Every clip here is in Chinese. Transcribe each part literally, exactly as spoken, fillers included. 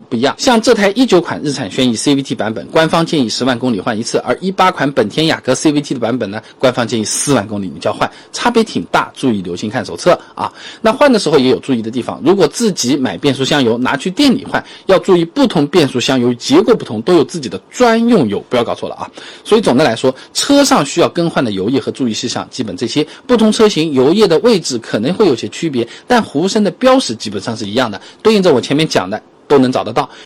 不一样。像这台一九款日产轩逸 C V T 版本，官方建议十万公里换一次，而一八款本田雅阁 C V T 的版本呢，官方建议四万公里你就要换，差别挺大，注意留心看手册啊。那换的时候也有注意的地方，如果自己买变速箱油拿去店里换，要注意不同变速箱油结构不同，都有自己的专用油，不要搞错了啊。所以总的来说，车上需要更换的油液和注意事项基本这些，不同车型油液的位置可能会有些区别，但壶身的标识基本上是一样的，对应着我前面讲的都能找得到。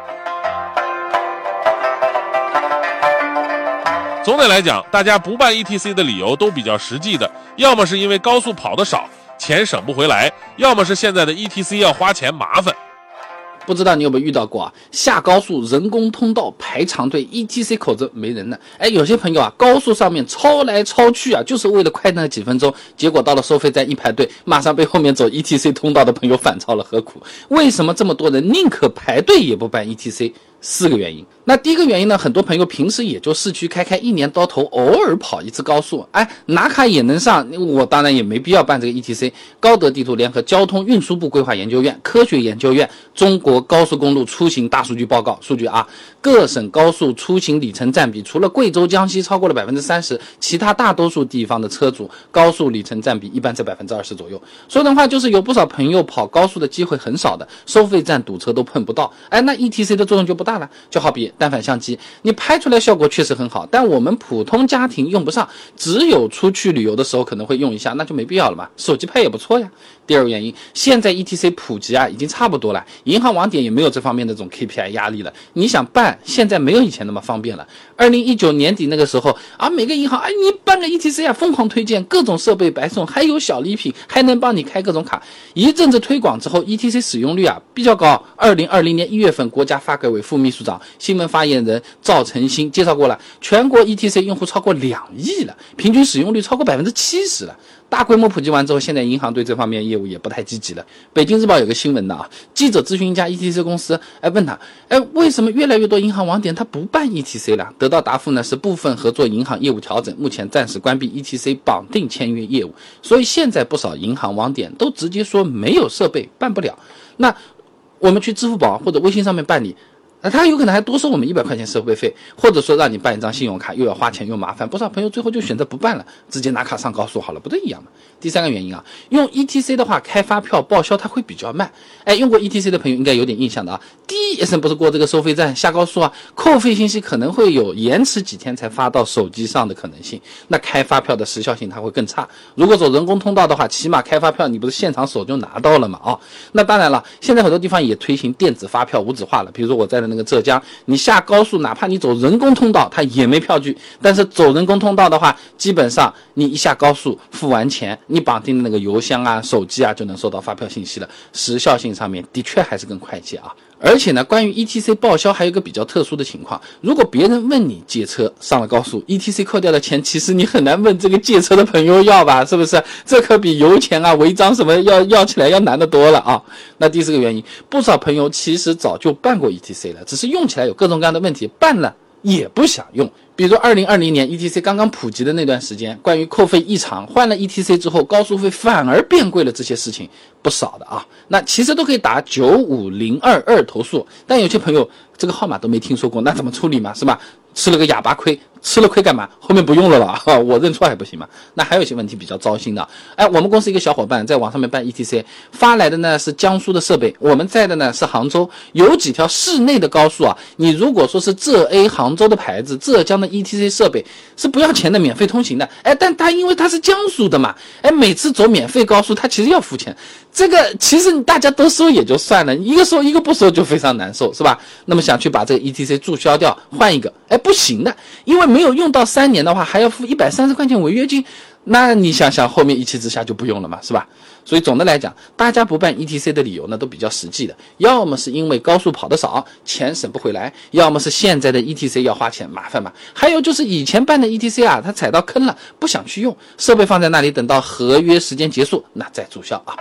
总的来讲，大家不办 E T C 的理由都比较实际的，要么是因为高速跑得少，钱省不回来，要么是现在的 E T C 要花钱麻烦。 不知道你有没有遇到过啊？下高速人工通道排长队 ，E T C 口子没人呢。哎，有些朋友啊，高速上面超来超去啊，就是为了快那几分钟，结果到了收费站一排队，马上被后面走 E T C 通道的朋友反超了，何苦？为什么这么多人宁可排队也不办 E T C？四个原因。那第一个原因呢，很多朋友平时也就市区开开，一年到头偶尔跑一次高速，哎，拿卡也能上，我当然也没必要办这个 E T C。高德地图联合交通运输部规划研究院、科学研究院中国高速公路出行大数据报告数据啊，各省高速出行里程占比，除了贵州、江西超过了百分之三十，其他大多数地方的车主高速里程占比一般在百分之二十左右。说的话就是有不少朋友跑高速的机会很少的，收费站堵车都碰不到，哎，那 E T C 的作用就不大。就好比单反相机，你拍出来效果确实很好，但我们普通家庭用不上，只有出去旅游的时候可能会用一下，那就没必要了嘛。手机拍也不错呀。第二个原因，现在 E T C 普及啊，已经差不多了，银行网点也没有这方面的这种 K P I 压力了。你想办，现在没有以前那么方便了。二零一九年底那个时候啊，每个银行哎，你办个 E T C 啊，疯狂推荐各种设备白送，还有小礼品，还能帮你开各种卡。一阵子推广之后 ，E T C 使用率啊比较高。二零二零年一月份，国家发改委副秘书长、新闻发言人赵成新介绍过了，全国 E T C 用户超过两亿了，平均使用率超过百分之七十了。大规模普及完之后，现在银行对这方面业务也不太积极了。北京日报有个新闻的啊，记者咨询一家 E T C 公司，哎，问他，哎，为什么越来越多银行网点它不办 E T C 了？得到答复呢是部分合作银行业务调整，目前暂时关闭 E T C 绑定签约业务。所以现在不少银行网点都直接说没有设备办不了。那我们去支付宝或者微信上面办理，那他有可能还多收我们一百块钱设备费，或者说让你办一张信用卡，又要花钱又麻烦，不少朋友最后就选择不办了，直接拿卡上高速好了，不都一样吗？第三个原因啊，用 E T C 的话，开发票报销它会比较慢。哎，用过 E T C 的朋友应该有点印象的啊，第一声不是过这个收费站下高速啊，扣费信息可能会有延迟几天才发到手机上的可能性，那开发票的时效性它会更差。如果走人工通道的话，起码开发票你不是现场手就拿到了嘛？啊，那当然了，现在很多地方也推行电子发票无纸化了，比如说我在的那个浙江，你下高速哪怕你走人工通道它也没票据，但是走人工通道的话，基本上你一下高速付完钱，你绑定的那个邮箱啊手机啊就能收到发票信息了，时效性上面的确还是更快一些啊。而且呢，关于 E T C 报销还有一个比较特殊的情况，如果别人问你借车上了高速 E T C 扣掉的钱，其实你很难问这个借车的朋友要吧，是不是？这可比油钱啊违章什么要要起来要难得多了啊。那第四个原因，不少朋友其实早就办过 E T C 了，只是用起来有各种各样的问题，办了也不想用。比如二零二零年 E T C 刚刚普及的那段时间，关于扣费异常，换了 E T C 之后高速费反而变贵了，这些事情不少的啊。那其实都可以打九五零二二投诉，但有些朋友这个号码都没听说过，那怎么处理嘛，是吧？吃了个哑巴亏，吃了亏干嘛？后面不用了吧？我认错还不行吗？那还有一些问题比较糟心的，哎，我们公司一个小伙伴在网上面办 E T C， 发来的呢是江苏的设备，我们在的呢是杭州，有几条市内的高速啊，你如果说是浙 A 杭州的牌子，浙江的 E T C 设备是不要钱的，免费通行的，哎，但它因为它是江苏的嘛，哎，每次走免费高速它其实要付钱，这个其实大家都收也就算了，一个收一个不收就非常难受，是吧？那么想去把这个 E T C 注销掉，换一个，哎，不行的，因为没有用到三年的话还要付一百三十块钱违约金，那你想想后面一气之下就不用了嘛，是吧？所以总的来讲，大家不办 E T C 的理由呢都比较实际的，要么是因为高速跑得少，钱省不回来，要么是现在的 E T C 要花钱麻烦嘛，还有就是以前办的 E T C 啊，他踩到坑了不想去用，设备放在那里等到合约时间结束那再注销啊。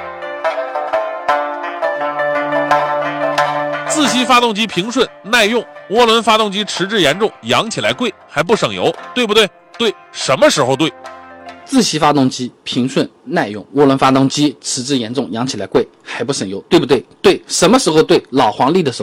自吸发动机平顺耐用，涡轮发动机迟滞严重，养起来贵还不省油，对不对？对，什么时候对？ 自吸发动机平顺耐用，涡轮发动机迟滞严重，养起来贵还不省油，对不对？对，什么时候对？老黄历的时候